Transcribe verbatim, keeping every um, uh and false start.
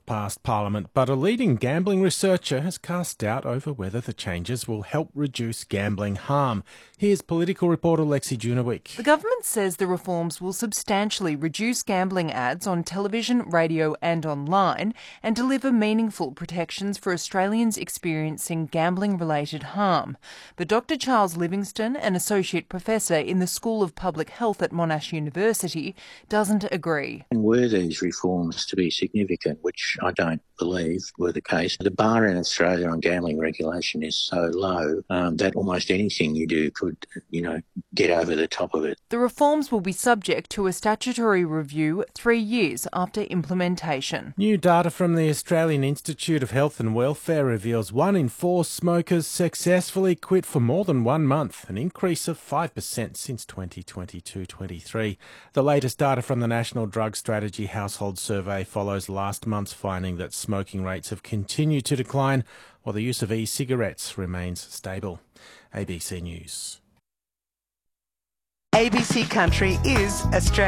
passed Parliament, but a leading gambling researcher has cast doubt over whether the changes will help reduce gambling harm. Here's political reporter Lexi Junowick. The government says the reforms will substantially reduce gambling ads on television, radio and online and deliver meaningful protections for Australians experiencing gambling-related harm. But Doctor Charles Livingstone, an associate professor in the School of Public Health at Monash University, doesn't agree. And were these reforms to be significant, which I don't believe were the case, the bar in Australia on gambling regulation is so low um, that almost anything you do could, you know, get over the top of it. The reforms will be subject to a statutory review three years after implementation. New data from the Australian Institute of Health and Welfare reveals one in four smokers successfully quit for more than one month, an increase of five percent since twenty twenty-two twenty-three. The latest data from the National Drug Strategy Household Survey follows last month's finding that smoking rates have continued to decline while the use of e-cigarettes remains stable. A B C News. A B C Country is Australia.